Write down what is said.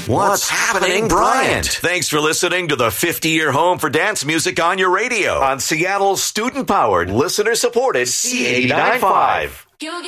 What's happening, Bryant? Thanks for listening to the 50-year home for dance music on your radio on Seattle's student-powered, listener-supported C89.5.